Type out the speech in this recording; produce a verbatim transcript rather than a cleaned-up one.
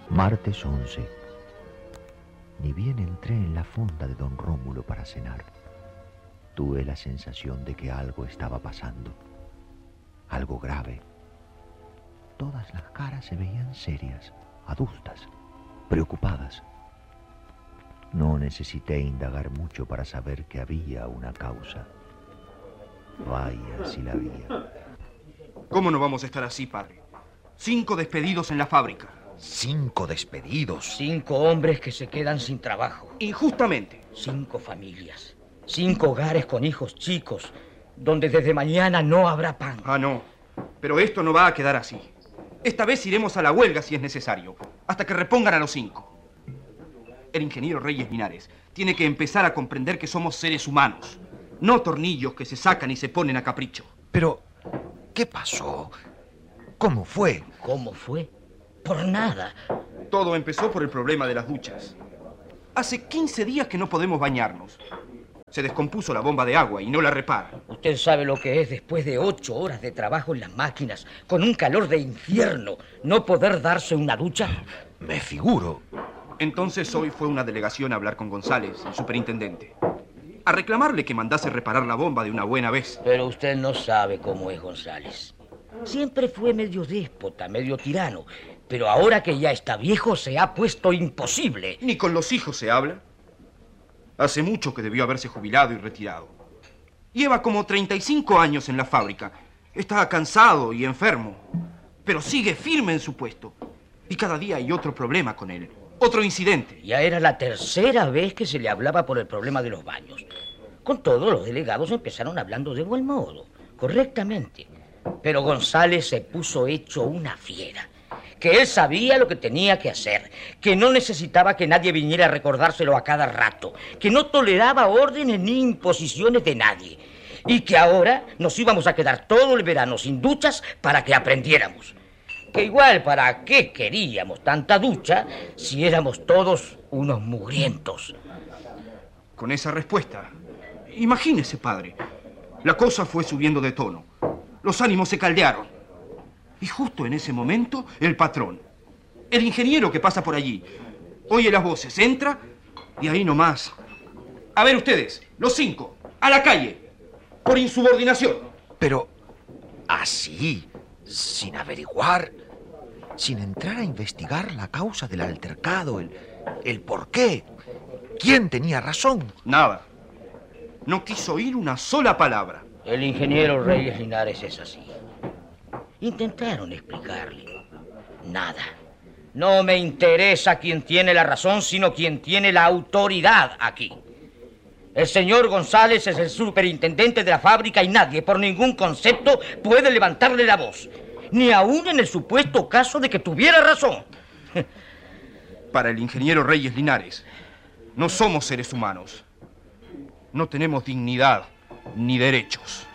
Martes once. Ni bien entré en la fonda de don Rómulo para cenar, tuve la sensación de que algo estaba pasando, algo grave. Todas las caras se veían serias, adustas, preocupadas. No necesité indagar mucho para saber que había una causa. Vaya si la había. ¿Cómo no vamos a estar así, padre? Cinco despedidos en la fábrica. ¿Cinco despedidos? Cinco hombres que se quedan sin trabajo. Injustamente. Cinco familias. Cinco hogares con hijos chicos, donde desde mañana no habrá pan. Ah, no. Pero esto no va a quedar así. Esta vez iremos a la huelga si es necesario, hasta que repongan a los cinco. El ingeniero Reyes Linares tiene que empezar a comprender que somos seres humanos, no tornillos que se sacan y se ponen a capricho. Pero, ¿qué pasó? ¿Cómo fue? ¿Cómo fue? Por nada. Todo empezó por el problema de las duchas. Hace quince días que no podemos bañarnos. Se descompuso la bomba de agua y no la repara. Usted sabe lo que es, después de ocho horas de trabajo en las máquinas, con un calor de infierno, no poder darse una ducha. Me figuro. Entonces hoy fue una delegación a hablar con González, el superintendente, a reclamarle que mandase reparar la bomba de una buena vez. Pero usted no sabe cómo es González. Siempre fue medio déspota, medio tirano, pero ahora que ya está viejo se ha puesto imposible. Ni con los hijos se habla. Hace mucho que debió haberse jubilado y retirado. Lleva como treinta y cinco años en la fábrica. Está cansado y enfermo, pero sigue firme en su puesto. Y cada día hay otro problema con él, otro incidente. Ya era la tercera vez que se le hablaba por el problema de los baños. Con todo, los delegados empezaron hablando de buen modo, correctamente. Pero González se puso hecho una fiera. Que él sabía lo que tenía que hacer, que no necesitaba que nadie viniera a recordárselo a cada rato, que no toleraba órdenes ni imposiciones de nadie, y que ahora nos íbamos a quedar todo el verano sin duchas para que aprendiéramos. Que igual, ¿para qué queríamos tanta ducha si éramos todos unos mugrientos? Con esa respuesta, imagínese, padre, la cosa fue subiendo de tono. Los ánimos se caldearon. Y justo en ese momento, el patrón, el ingeniero que pasa por allí, oye las voces, entra y ahí nomás. A ver ustedes, los cinco, a la calle, por insubordinación. Pero, así, sin averiguar, sin entrar a investigar la causa del altercado, el, el por qué, quién tenía razón. Nada. No quiso oír una sola palabra. El ingeniero Reyes Linares es así. Intentaron explicarle. Nada. No me interesa quién tiene la razón, sino quién tiene la autoridad aquí. El señor González es el superintendente de la fábrica y nadie, por ningún concepto, puede levantarle la voz. Ni aún en el supuesto caso de que tuviera razón. Para el ingeniero Reyes Linares, no somos seres humanos. No tenemos dignidad ni derechos.